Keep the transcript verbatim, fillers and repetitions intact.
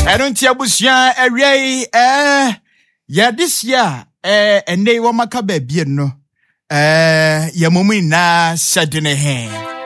don't tia busia area eh ya this year eh ene wo maka ba bie no eh ya momu na sadene he